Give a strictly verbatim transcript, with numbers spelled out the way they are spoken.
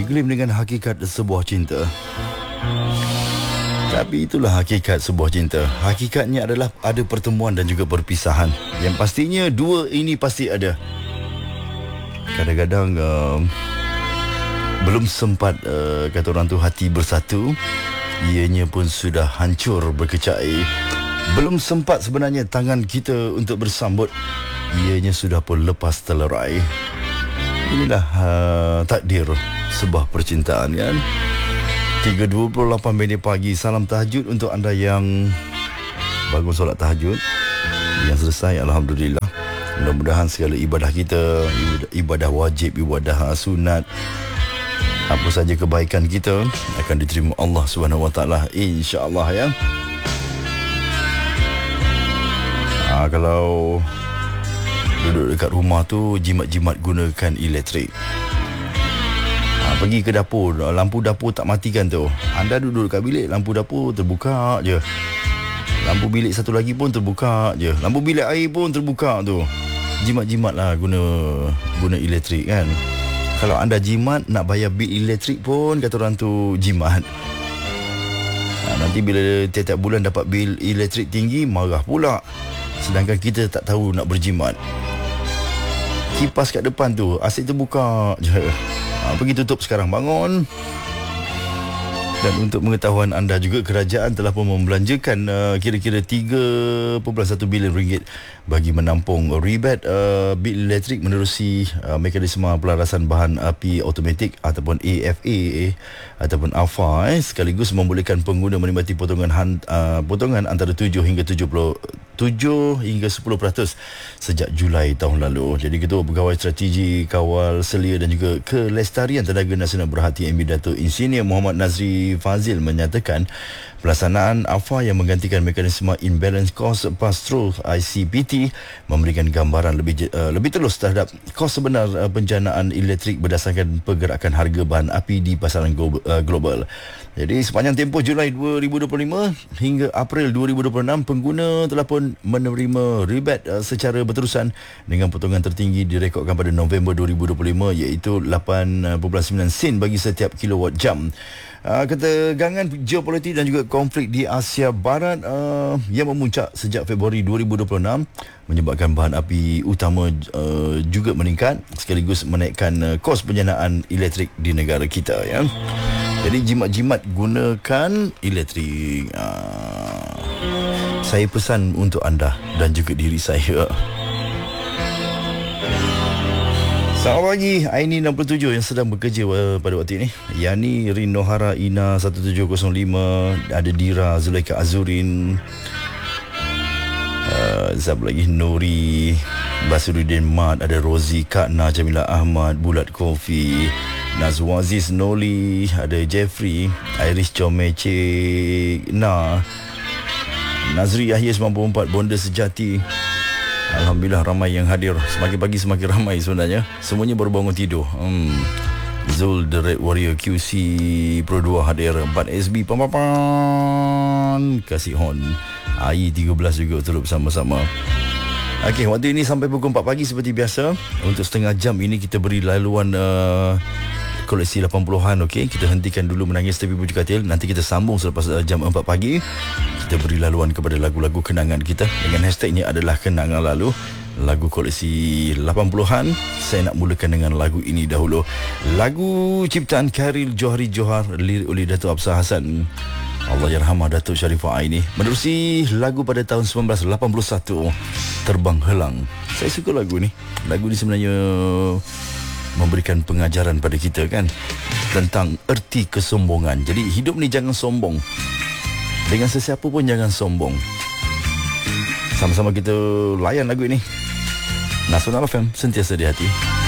diklaim dengan hakikat sebuah cinta. Tapi itulah hakikat sebuah cinta. Hakikatnya adalah ada pertemuan dan juga perpisahan. Yang pastinya dua ini pasti ada. Kadang-kadang uh, belum sempat uh, kata orang tu hati bersatu, ianya pun sudah hancur berkecai. Belum sempat sebenarnya tangan kita untuk bersambut, ianya sudah pun lepas terlerai. Inilah uh, takdir sebuah percintaan, kan? tiga dua puluh lapan minit pagi. Salam tahajud untuk anda yang bangun solat tahajud, yang selesai, alhamdulillah. Mudah-mudahan segala ibadah kita, ibadah wajib, ibadah sunat, apa saja kebaikan kita akan diterima Allah Subhanahu Wa Taala, insya-Allah, ya. Ha, kalau duduk dekat rumah tu, jimat-jimat gunakan elektrik. Ha, pergi ke dapur, lampu dapur tak matikan tu, anda duduk dekat bilik, lampu dapur terbuka je. Lampu bilik satu lagi pun terbuka je. Lampu bilik air pun terbuka tu. Jimat-jimat lah guna guna elektrik, kan. Kalau anda jimat, nak bayar bil elektrik pun kata orang tu jimat. Ha, nanti bila tiap-tiap bulan dapat bil elektrik tinggi, marah pula. Sedangkan kita tak tahu nak berjimat. Kipas kat depan tu asyik terbuka je. Ha, pergi tutup sekarang, bangun. Dan untuk pengetahuan anda juga, kerajaan telah pun membelanjakan uh, kira-kira tiga perpuluhan satu bilion ringgit bagi menampung rebate uh, bil elektrik menerusi uh, mekanisme pelarasan bahan api automatik ataupun A F A eh, ataupun A F A, eh, sekaligus membolehkan pengguna menikmati potongan han, uh, potongan antara tujuh hingga tujuh puluh tujuh hingga sepuluh peratus sejak Julai tahun lalu. Jadi Ketua Pegawai Strategi Kawal Selia dan juga Kelestarian Tenaga Nasional Berhati M P Datuk Insinyur Muhammad Nazri Fazil menyatakan pelaksanaan A F A yang menggantikan mekanisme Imbalance Cost Pass-Through I C P T memberikan gambaran lebih uh, lebih telus terhadap kos sebenar uh, penjanaan elektrik berdasarkan pergerakan harga bahan api di pasaran glo- uh, global. Jadi sepanjang tempoh Julai dua ribu dua puluh lima hingga April dua ribu dua puluh enam, pengguna telah pun menerima rebate uh, secara berterusan dengan potongan tertinggi direkodkan pada November dua ribu dua puluh lima, iaitu lapan perpuluhan sembilan sen bagi setiap kilowatt jam. Uh, ketegangan geopolitik dan juga konflik di Asia Barat uh, yang memuncak sejak Februari dua ribu dua puluh enam menyebabkan bahan api utama uh, juga meningkat, sekaligus menaikkan uh, kos penjanaan elektrik di negara kita, ya. Jadi jimat-jimat gunakan elektrik. Uh, saya pesan untuk anda dan juga diri saya. Selamat pagi, Aini enam puluh tujuh yang sedang bekerja uh, pada waktu ini. Yani Rinohara Ina satu tujuh kosong lima, ada Dira Zulaika Azurin, uh, siapa lagi, Nuri Basuruddin Mat, ada Rozi Kakna, Jamila Ahmad, Bulat Kofi, Nazwaziz Noli, ada Jeffrey, Iris Comece Na, Nazri Yahya sembilan puluh empat, Bonda Sejati. Alhamdulillah ramai yang hadir. Semakin pagi semakin ramai sebenarnya. Semuanya baru bangun tidur. Hmm. Zul The Red Warrior Q C Pro dua hadir. empat S B Pampapan. Kasih Hon A I tiga belas juga turut bersama-sama. Okey, waktu ini sampai pukul empat pagi seperti biasa. Untuk setengah jam ini kita beri laluan uh, koleksi lapan puluhan. Okey, kita hentikan dulu menangis tepi bujuk katil. Nanti kita sambung selepas uh, jam empat pagi. Kita beri laluan kepada lagu-lagu kenangan kita dengan hashtagnya adalah kenangan lalu, lagu koleksi lapan puluhan. Saya nak mulakan dengan lagu ini dahulu. Lagu ciptaan Khairil Johari Johar, lirik oleh Datuk Absar Hassan, Allahyarhamah Datuk Sharifah Aini, menerusi lagu pada tahun sembilan belas lapan puluh satu, Terbang Helang. Saya suka lagu ni. Lagu ni sebenarnya memberikan pengajaran pada kita, kan, tentang erti kesombongan. Jadi hidup ni jangan sombong. Dengan sesiapa pun jangan sombong. Sama-sama kita layan lagu ini. Nasional F M, sentiasa di hati.